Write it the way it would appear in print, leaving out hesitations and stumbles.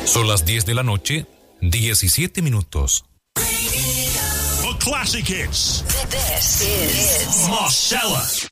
Son las 10 de la noche, 17 minutos. The classic hits. This is Marcella.